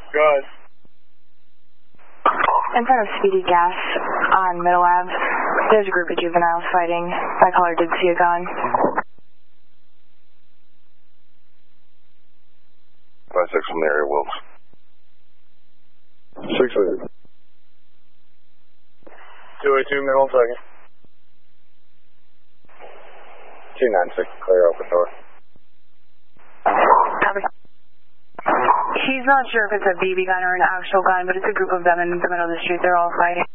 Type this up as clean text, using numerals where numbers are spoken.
Go ahead. In front of Speedy Gas on Middle Ave, there's a group of juveniles fighting. My caller did see a gun. 5-6 from the area, Wilkes. 6-8. 282, middle second. 296, clear open door. Copy. He's not sure if it's a BB gun or an actual gun, but it's a group of them in the middle of the street. They're all fighting.